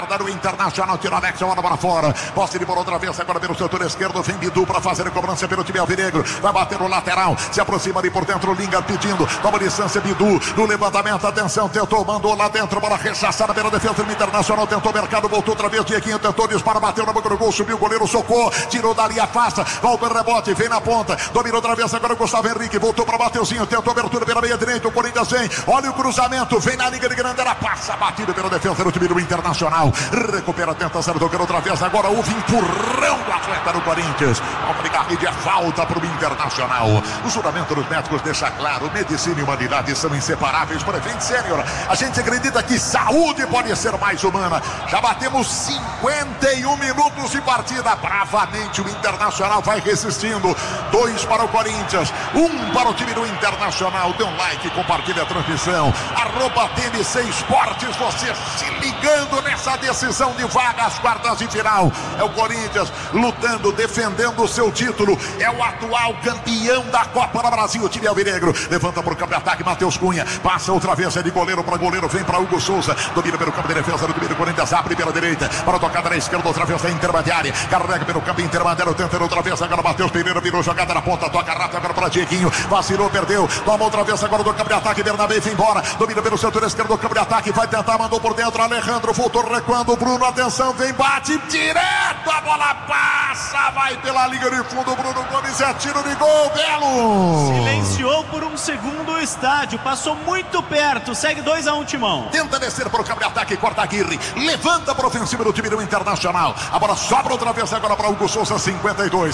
O Internacional tira Alex, a bola para fora. Posse de bola outra vez, agora pelo setor esquerdo. Vem Bidu para fazer a cobrança pelo time alvinegro. Vai bater no lateral, se aproxima ali por dentro. Lingard pedindo, toma distância. Bidu no levantamento, atenção, tentou, mandou lá dentro. Bola rechaçada pela defesa do Internacional. Tentou o mercado, voltou outra vez. Dieguinho tentou dispara, bateu na boca do gol. Subiu o goleiro, socou, tirou dali, afasta. Volta o rebote, vem na ponta. Domina outra vez, agora o Gustavo Henrique. Voltou para Mateuzinho, tentou abertura pela meia direita. O Corinthians vem, olha o cruzamento, vem na liga de Grandera, passa batido pela defesa do time do Internacional. Recupera, tenta ser tocando outra vez. Agora houve empurrão do atleta do Corinthians. Falta de Garride, é falta para o Internacional. O juramento dos médicos deixa claro: medicina e humanidade são inseparáveis. Prevent Senior, a gente acredita que saúde pode ser mais humana. Já batemos 51 minutos de partida. Bravamente o Internacional vai resistindo. 2 para o Corinthians, 1 para o time do Internacional. Dê um like, compartilha a transmissão. @TMC Esportes, você se ligando nessa decisão de vaga às quartas de final. É o Corinthians lutando, defendendo o seu título. É o atual campeão da Copa do Brasil. O time alvinegro levanta para o campo de ataque. Matheus Cunha passa outra vez, é de goleiro para goleiro. Vem para Hugo Souza, domina pelo campo de defesa do time do Corinthians. Abre pela direita para a tocada na esquerda, outra vez da intermediária. Carrega pelo campo intermediário, tentando outra vez. Agora Matheus Pereira virou jogada na ponta, toca rápido agora para Dieguinho. Vacilou, perdeu. Toma outra vez agora do campo de ataque. Bernabé vem embora, domina pelo setor esquerdo do campo de ataque. Vai tentar, mandou por dentro. Alejandro voltou recuando. Bruno, atenção, vem, bate direto, a bola passa, vai pela linha de fundo. Bruno Gomes, é tiro de gol, Belo. Silenciou por um segundo o estádio, passou muito perto, segue 2-1, Timão. Tenta descer para o campo de ataque, corta Aguirre, levanta para a ofensiva do time do Internacional. A bola sobra outra vez agora para Hugo Souza. 52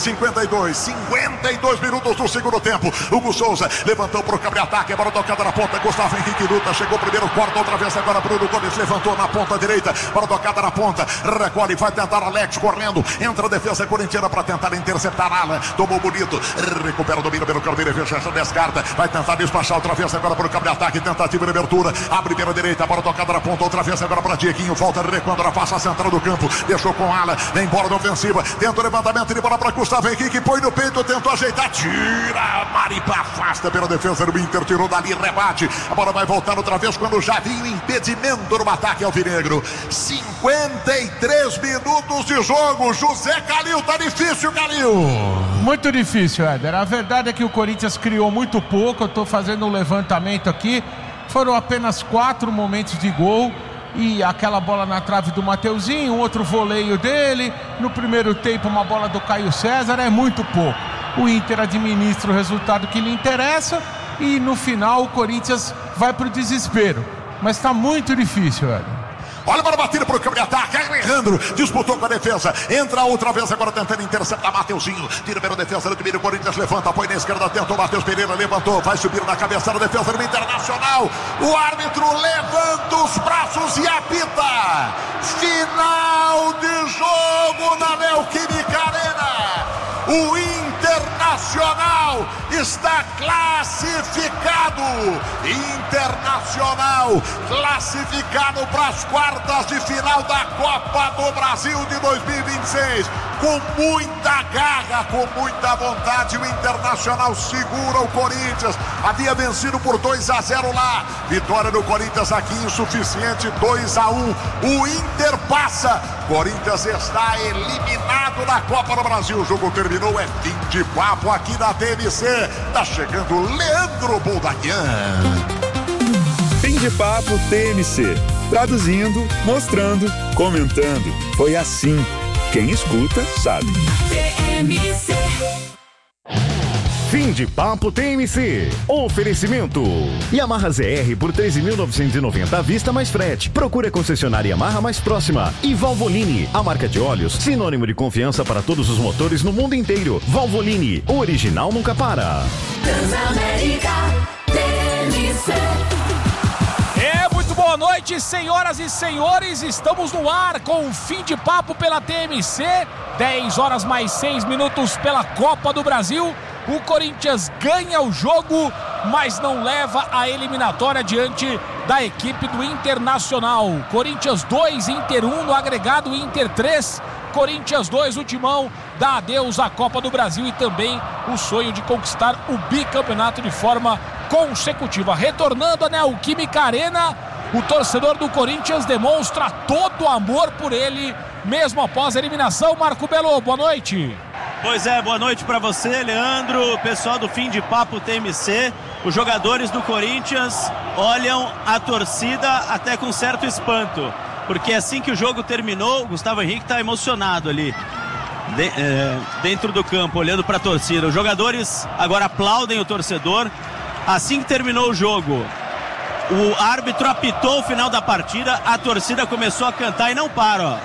minutos do segundo tempo. Hugo Souza levantou para o campo de ataque, a bola tocada na ponta. Gustavo Henrique luta, chegou primeiro, corta outra vez agora. Bruno Gomes levantou na ponta direita, para tocada na ponta, recolhe, vai tentar Alex correndo, entra a defesa corintiana para tentar interceptar Alan, tomou bonito, recupera o domínio pelo campo de defesa, descarta, vai tentar despachar outra vez agora para o campo de ataque, tentativa de abertura, abre pela direita, para tocada na ponta, outra vez agora para Dieguinho, volta recuando na face central do campo, deixou com Alan, vem embora da ofensiva, tenta o levantamento de bola para Gustavo Henrique, põe no peito, tentou ajeitar, tira, Maripa afasta pela defesa do Inter, tirou dali, rebate, a bola vai voltar outra vez quando já vinha o impedimento no ataque alvinegro. 53 minutos de jogo. José Calil, tá difícil, Calil. Muito difícil, Éder. A verdade é que o Corinthians criou muito pouco. Eu tô fazendo um levantamento aqui. Foram apenas 4 momentos de gol. E aquela bola na trave do Mateuzinho, outro voleio dele. No primeiro tempo, uma bola do Caio César. É muito pouco. O Inter administra o resultado que lhe interessa. E no final, o Corinthians vai pro desespero. Mas tá muito difícil, Éder. Olha para a batida para o campo de ataque. Alejandro disputou com a defesa. Entra outra vez agora tentando interceptar Mateuzinho. Tira pela defesa do time do Corinthians. Levanta, põe na esquerda. Tentou Matheus Pereira. Levantou. Vai subir na cabeça da defesa do Internacional. O árbitro levanta os braços e apita. Final de jogo na Neoquímica Arena. O Internacional está classificado. Internacional classificado para as quartas de final da Copa do Brasil de 2026. Com muita garra, com muita vontade, o Internacional segura o Corinthians. Havia vencido por 2-0 lá. Vitória do Corinthians aqui insuficiente, 2-1. O Inter passa. Corinthians está eliminado da Copa do Brasil. O jogo terminou, é fim de papo aqui na TMC. Tá chegando Leandro Boldaguian. Fim de papo TMC. Traduzindo, mostrando, comentando. Foi assim. Quem escuta, sabe. TMC. Fim de papo TMC. Oferecimento. Yamaha ZR por 13.990 à vista mais frete. Procure a concessionária Yamaha mais próxima. E Valvoline, a marca de óleos, sinônimo de confiança para todos os motores no mundo inteiro. Valvoline, o original nunca para. Transamérica TMC. Muito boa noite, senhoras e senhores. Estamos no ar com o Fim de Papo pela TMC. 10 horas mais 6 minutos pela Copa do Brasil. O Corinthians ganha o jogo, mas não leva a eliminatória diante da equipe do Internacional. Corinthians 2, Inter 1 no agregado, Inter 3. Corinthians 2, o Timão dá adeus à Copa do Brasil e também o sonho de conquistar o bicampeonato de forma consecutiva. Retornando à Neoquímica Arena, o torcedor do Corinthians demonstra todo o amor por ele, mesmo após a eliminação. Marco Belo, boa noite. Pois é, boa noite para você, Leandro, pessoal do Fim de Papo TMC. Os jogadores do Corinthians olham a torcida até com certo espanto, porque assim que o jogo terminou, o Gustavo Henrique está emocionado ali dentro do campo, olhando para a torcida. Os jogadores agora aplaudem o torcedor. Assim que terminou o jogo, o árbitro apitou o final da partida, a torcida começou a cantar e não para, ó.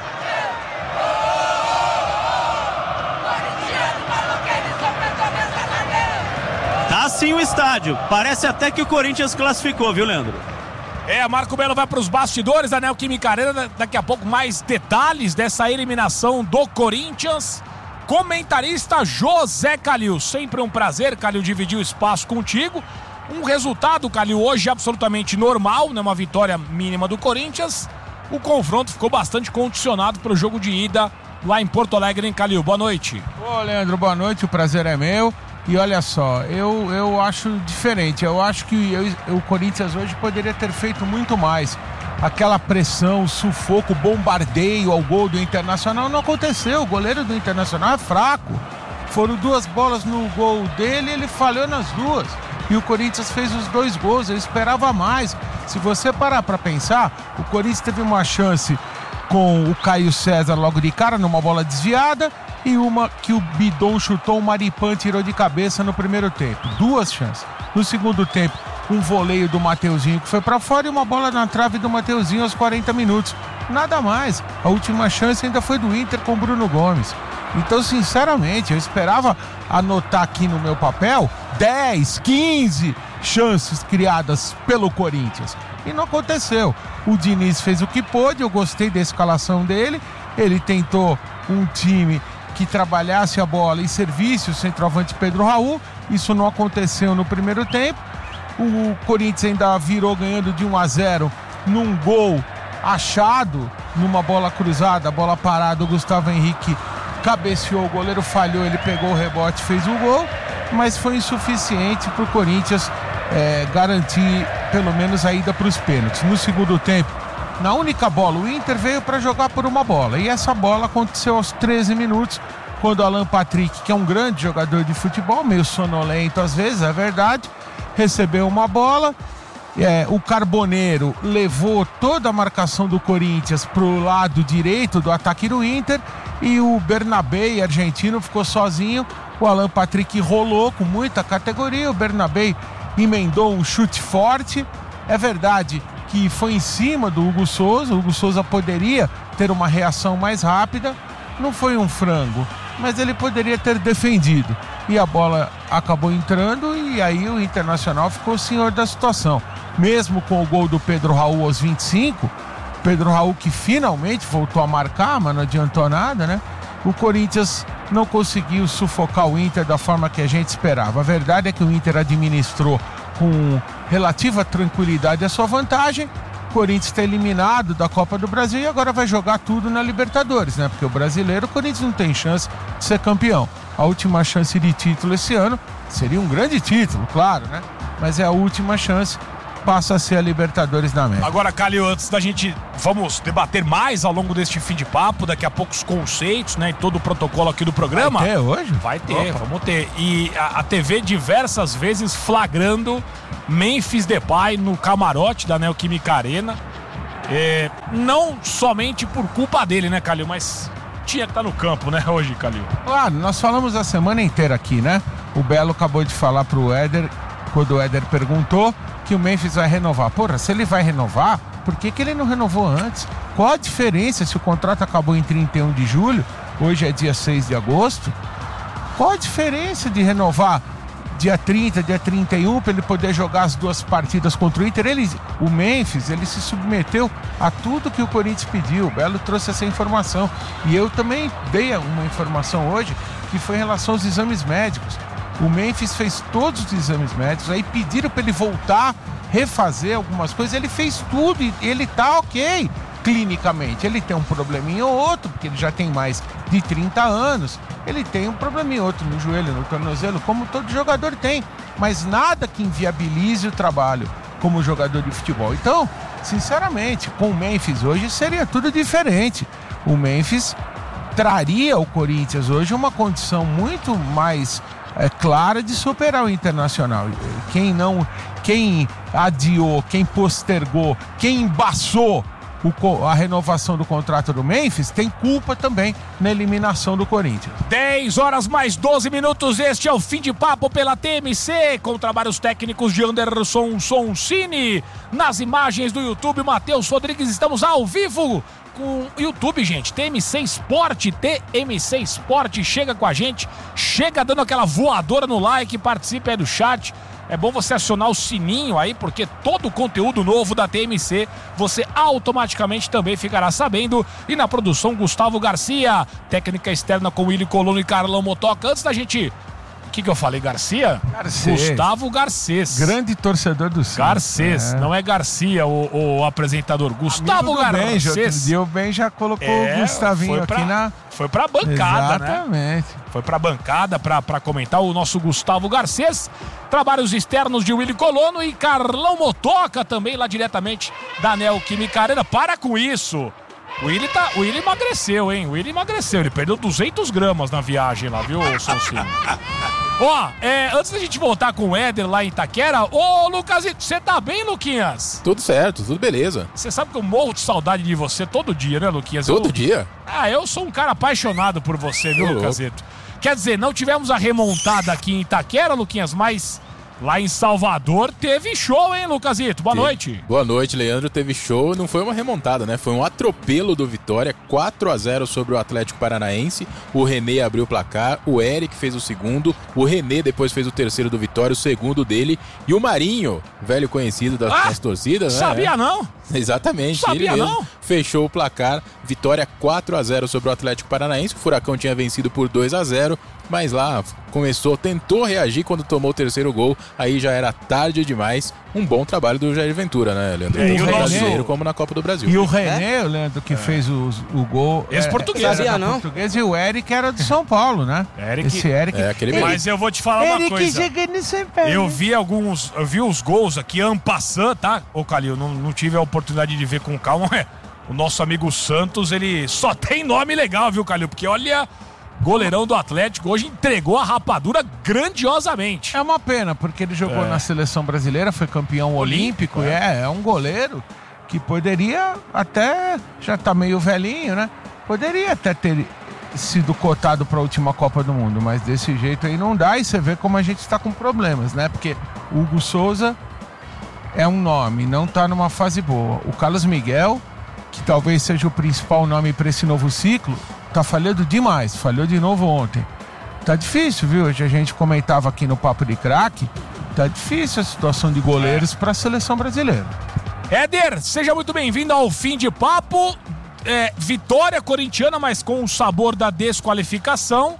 Tá assim o estádio. Parece até que o Corinthians classificou, viu, Leandro? Marco Belo vai para os bastidores da Neoquímica Arena. Daqui a pouco mais detalhes dessa eliminação do Corinthians. Comentarista José Calil. Sempre um prazer, Calil, dividir o espaço contigo. Um resultado, Calil, hoje absolutamente normal, né? Uma vitória mínima do Corinthians. O confronto ficou bastante condicionado pelo jogo de ida lá em Porto Alegre, hein, Calil? Boa noite. Ô, Leandro, boa noite, o prazer é meu. E olha só, eu acho diferente. Eu acho que o Corinthians hoje poderia ter feito muito mais. Aquela pressão, sufoco, bombardeio ao gol do Internacional não aconteceu. O goleiro do Internacional é fraco. Foram 2 bolas no gol dele e ele falhou nas 2. E o Corinthians fez os 2 gols, ele esperava mais. Se você parar para pensar, o Corinthians teve uma chance com o Caio César logo de cara, numa bola desviada, e uma que o Bidon chutou, o Maripan tirou de cabeça no primeiro tempo. 2 chances. No segundo tempo, um voleio do Mateuzinho que foi para fora e uma bola na trave do Mateuzinho aos 40 minutos. Nada mais. A última chance ainda foi do Inter com o Bruno Gomes. Então, sinceramente, eu esperava anotar aqui no meu papel 10, 15 chances criadas pelo Corinthians. E não aconteceu. O Diniz fez o que pôde, eu gostei da escalação dele. Ele tentou um time que trabalhasse a bola e servisse o centroavante Pedro Raul. Isso não aconteceu no primeiro tempo. O Corinthians ainda virou ganhando de 1-0 num gol achado, numa bola cruzada, bola parada, o Gustavo Henrique cabeceou, o goleiro falhou, ele pegou o rebote, fez o gol, mas foi insuficiente para o Corinthians garantir pelo menos a ida para os pênaltis. No segundo tempo, na única bola, o Inter veio para jogar por uma bola, e essa bola aconteceu aos 13 minutos, quando o Alan Patrick, que é um grande jogador de futebol, meio sonolento às vezes, é verdade, recebeu uma bola. O Carboneiro levou toda a marcação do Corinthians para o lado direito do ataque do Inter, e o Bernabé, argentino, ficou sozinho. O Alan Patrick rolou com muita categoria, o Bernabé emendou um chute forte. É verdade que foi em cima do Hugo Souza. O Hugo Souza poderia ter uma reação mais rápida, não foi um frango, mas ele poderia ter defendido, e a bola acabou entrando, e aí o Internacional ficou senhor da situação. Mesmo com o gol do Pedro Raul aos 25, Pedro Raul que finalmente voltou a marcar, mas não adiantou nada, né? O Corinthians não conseguiu sufocar o Inter da forma que a gente esperava. A verdade é que o Inter administrou com relativa tranquilidade a sua vantagem. O Corinthians está eliminado da Copa do Brasil e agora vai jogar tudo na Libertadores, né? Porque o brasileiro, o Corinthians não tem chance de ser campeão. A última chance de título esse ano seria um grande título, claro, né? Mas é a última chance, passa a ser a Libertadores da América. Agora, Calil, antes da gente, vamos debater mais ao longo deste fim de papo, daqui a pouco os conceitos, né, e todo o protocolo aqui do programa. Vai ter hoje? Vai ter, vamos ter. E a TV diversas vezes flagrando Memphis Depay no camarote da Neoquímica Arena. Não somente por culpa dele, né, Calil, mas tinha que estar no campo, né, hoje, Calil. Claro, nós falamos a semana inteira aqui, né? O Belo acabou de falar pro Éder, quando o Éder perguntou, que o Memphis vai renovar. Porra, se ele vai renovar, por que ele não renovou antes? Qual a diferença se o contrato acabou em 31 de julho, hoje é dia 6 de agosto? Qual a diferença de renovar dia 30, dia 31, para ele poder jogar as 2 partidas contra o Inter? O Memphis, ele se submeteu a tudo que o Corinthians pediu. O Belo trouxe essa informação. E eu também dei uma informação hoje, que foi em relação aos exames médicos. O Memphis fez todos os exames médicos, aí pediram para ele voltar, refazer algumas coisas, ele fez tudo e ele tá ok clinicamente. Ele tem um probleminha ou outro, porque ele já tem mais de 30 anos, ele tem um probleminha ou outro no joelho, no tornozelo, como todo jogador tem, mas nada que inviabilize o trabalho como jogador de futebol. Então, sinceramente, com o Memphis hoje seria tudo diferente. O Memphis traria ao Corinthians hoje uma condição muito mais clara de superar o Internacional. Quem adiou, quem postergou, quem embaçou a renovação do contrato do Memphis tem culpa também na eliminação do Corinthians. 10 horas mais 12 minutos, este é o Fim de Papo pela TMC, com trabalhos técnicos de Anderson Soncini. Nas imagens do YouTube, Matheus Rodrigues, estamos ao vivo com o YouTube, gente. TMC Esporte, TMC Esporte, chega com a gente, chega dando aquela voadora no like, participe aí do chat. É bom você acionar o sininho aí, porque todo o conteúdo novo da TMC você automaticamente também ficará sabendo. E na produção, Gustavo Garcia, técnica externa com Willy Colono e Carlão Motoca. Antes da gente... O que eu falei? Garcia? Garcês. Gustavo Garcês. Grande torcedor do Santos. Garcês, não é Garcia o apresentador. Gustavo Garcês. Outro dia o Ben já colocou o Gustavinho aqui na... Foi pra bancada, exatamente, né? Foi pra bancada pra comentar o nosso Gustavo Garcês. Trabalhos externos de Willy Colono e Carlão Motoca também, lá diretamente da Neoquímica Arena. Para com isso! O Willy emagreceu, hein? O Willy emagreceu. Ele perdeu 200 gramas na viagem lá, viu, Soncinho? Ó, antes da gente voltar com o Éder lá em Itaquera, ô, Lucas, você tá bem, Luquinhas? Tudo certo, tudo beleza. Você sabe que eu morro de saudade de você todo dia, né, Luquinhas? Todo dia? Eu sou um cara apaixonado por você, viu, Lucasito? Quer dizer, não tivemos a remontada aqui em Itaquera, Luquinhas, mas... lá em Salvador teve show, hein, Lucasito? Boa noite. Boa noite, Leandro. Teve show, não foi uma remontada, né? Foi um atropelo do Vitória, 4-0 sobre o Atlético Paranaense. O René abriu o placar, o Eric fez o segundo, o René depois fez o terceiro do Vitória, o segundo dele. E o Marinho, velho conhecido das torcidas, né? Sabia não? Exatamente, sabia ele mesmo não? Fechou o placar, Vitória 4-0 sobre o Atlético Paranaense. O Furacão tinha vencido por 2-0, mas lá tentou reagir quando tomou o terceiro gol, aí já era tarde demais. Um bom trabalho do Jair Ventura, né, Leandro? E o brasileiro como na Copa do Brasil. E o René, Leandro, que fez o gol... Ex-português, não? Português, e o Eric era de São Paulo, né? Esse Eric... Mas eu vou te falar uma coisa. Eu vi os gols aqui, en passant, tá? Ô, Calil, não tive a oportunidade de ver com calma. O nosso amigo Santos, ele só tem nome legal, viu, Calil? Porque olha... goleirão do Atlético hoje entregou a rapadura grandiosamente. É uma pena, porque ele jogou na seleção brasileira, foi campeão olímpico, é um goleiro que poderia até, já tá meio velhinho, né? Poderia até ter sido cotado para a última Copa do Mundo, mas desse jeito aí não dá, e você vê como a gente está com problemas, né? Porque o Hugo Souza é um nome, não tá numa fase boa. O Carlos Miguel, que talvez seja o principal nome para esse novo ciclo, tá falhando demais, falhou de novo ontem. Tá difícil, viu? Hoje a gente comentava aqui no Papo de Craque, tá difícil a situação de goleiros para a seleção brasileira. Éder, seja muito bem-vindo ao Fim de Papo. Vitória corintiana, mas com o sabor da desqualificação.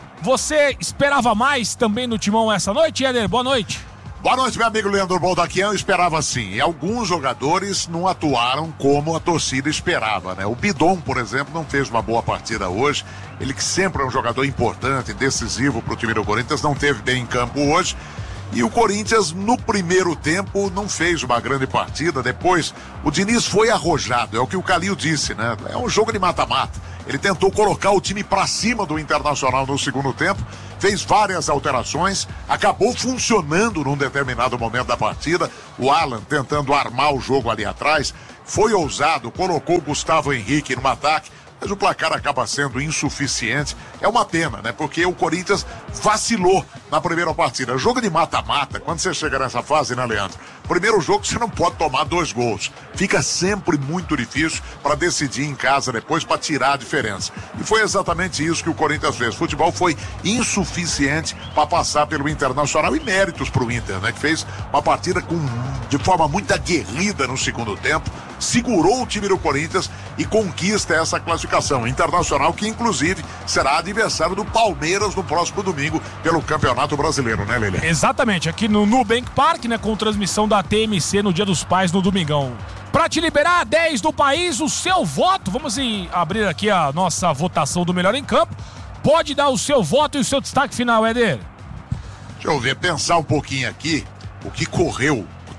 Você esperava mais também no Timão essa noite, Éder? Boa noite. Boa noite, meu amigo Leandro Baldaquian. Eu esperava sim. E alguns jogadores não atuaram como a torcida esperava, né? O Bidon, por exemplo, não fez uma boa partida hoje. Ele que sempre é um jogador importante, decisivo para o time do Corinthians, não teve bem em campo hoje. E o Corinthians, no primeiro tempo, não fez uma grande partida. Depois, o Diniz foi arrojado. É o que o Calil disse, né? É um jogo de mata-mata. Ele tentou colocar o time para cima do Internacional no segundo tempo, fez várias alterações, acabou funcionando num determinado momento da partida. O Alan tentando armar o jogo ali atrás, foi ousado, colocou o Gustavo Henrique no ataque, mas o placar acaba sendo insuficiente. É uma pena, né? Porque o Corinthians vacilou na primeira partida. Jogo de mata-mata, quando você chega nessa fase, né, Leandro? Primeiro jogo você não pode tomar 2 gols. Fica sempre muito difícil para decidir em casa depois, para tirar a diferença. E foi exatamente isso que o Corinthians fez. O futebol foi insuficiente para passar pelo Internacional, e méritos para o Inter, né? Que fez uma partida de forma muito aguerrida no segundo tempo, segurou o time do Corinthians e conquista essa classificação. Internacional que, inclusive, será adversário do Palmeiras no próximo domingo pelo Campeonato Brasileiro, né, Lelê? Exatamente, aqui no Nubank Park, né, com transmissão da TMC no Dia dos Pais, no domingão. Pra te liberar, 10 do país, o seu voto. Vamos abrir aqui a nossa votação do Melhor em Campo. Pode dar o seu voto e o seu destaque final, Éder. Deixa eu ver, pensar um pouquinho aqui, o que correu o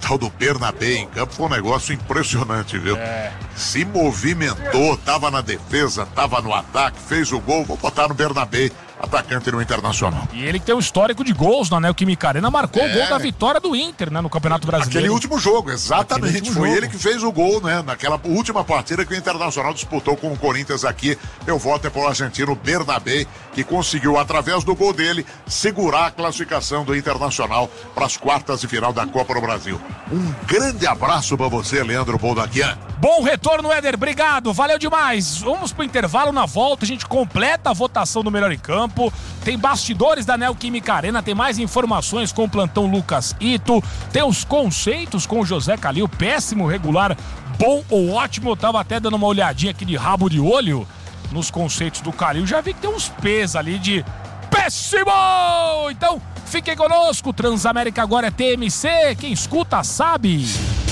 tal do Bernabé em campo foi um negócio impressionante, viu? Se movimentou, tava na defesa, tava no ataque, fez o gol, vou botar no Bernabé, atacante no Internacional. E ele que tem um histórico de gols na Neoquímica Arena, marcou o gol da vitória do Inter, né, no Campeonato Brasileiro. Aquele último jogo, exatamente. Último Foi jogo. ele que fez o gol, né? Naquela última partida que o Internacional disputou com o Corinthians aqui. Meu voto é pro argentino Bernabé, que conseguiu, através do gol dele, segurar a classificação do Internacional para as quartas de final da Copa do Brasil. Um grande abraço para você, Leandro Boldaquian. Bom retorno, Éder, obrigado, valeu demais. Vamos pro intervalo, na volta a gente completa a votação do melhor em campo. Tem bastidores da Neoquímica Arena, tem mais informações com o plantão Lucas Ito, tem os conceitos com o José Calil, péssimo, regular, bom ou ótimo. Eu tava até dando uma olhadinha aqui de rabo de olho nos conceitos do Calil, já vi que tem uns P's ali de péssimo! Então, fiquem conosco, Transamérica agora é TMC, quem escuta sabe.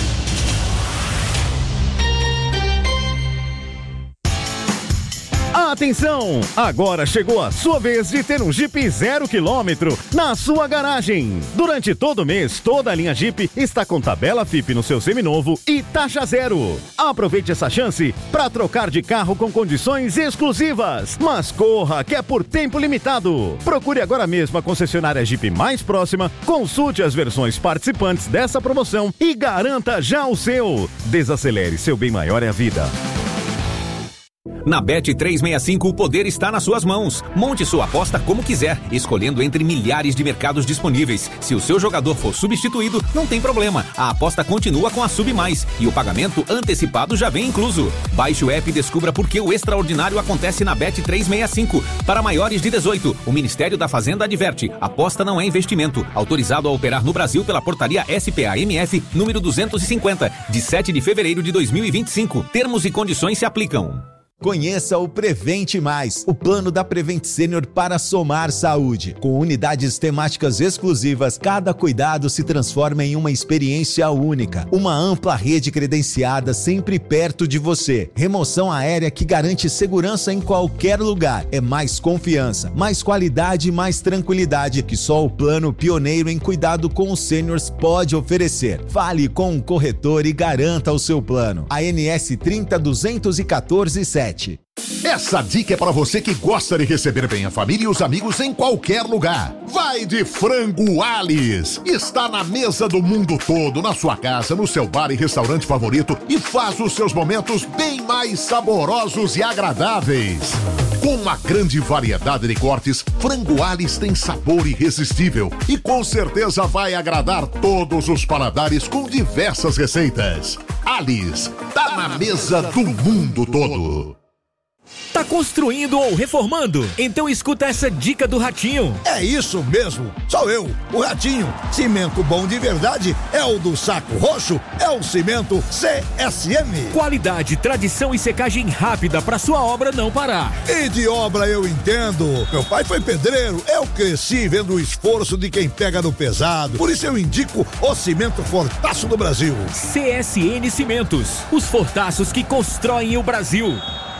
Atenção! Agora chegou a sua vez de ter um Jeep 0 km na sua garagem. Durante todo o mês, toda a linha Jeep está com tabela FIP no seu seminovo e taxa zero. Aproveite essa chance para trocar de carro com condições exclusivas. Mas corra, que é por tempo limitado. Procure agora mesmo a concessionária Jeep mais próxima, consulte as versões participantes dessa promoção e garanta já o seu. Desacelere, seu bem maior é a vida. Na Bet365 o poder está nas suas mãos. Monte sua aposta como quiser, escolhendo entre milhares de mercados disponíveis. Se o seu jogador for substituído, não tem problema. A aposta continua com a Sub Mais e o pagamento antecipado já vem incluso. Baixe o app e descubra por que o extraordinário acontece na Bet365. Para maiores de 18, o Ministério da Fazenda adverte: aposta não é investimento. Autorizado a operar no Brasil pela portaria SPAMF número 250, de 7 de fevereiro de 2025. Termos e condições se aplicam. Conheça o Prevente Mais, o plano da Prevent Senior para somar saúde. Com unidades temáticas exclusivas, cada cuidado se transforma em uma experiência única. Uma ampla rede credenciada sempre perto de você. Remoção aérea que garante segurança em qualquer lugar. É mais confiança, mais qualidade e mais tranquilidade que só o plano pioneiro em cuidado com os seniors pode oferecer. Fale com um corretor e garanta o seu plano. ANS 302147. Essa dica é para você que gosta de receber bem a família e os amigos em qualquer lugar. Vai de Frango Alice. Está na mesa do mundo todo, na sua casa, no seu bar e restaurante favorito e faz os seus momentos bem mais saborosos e agradáveis. Com uma grande variedade de cortes, Frango Alice tem sabor irresistível e com certeza vai agradar todos os paladares com diversas receitas. Alice, tá na mesa do mundo todo. Tá construindo ou reformando? Então escuta essa dica do Ratinho. É isso mesmo, sou eu, o Ratinho. Cimento bom de verdade é o do Saco Roxo, é o cimento CSM. Qualidade, tradição e secagem rápida pra sua obra não parar. E de obra eu entendo. Meu pai foi pedreiro, eu cresci vendo o esforço de quem pega no pesado. Por isso eu indico o cimento Fortaço do Brasil. CSN Cimentos, os fortaços que constroem o Brasil.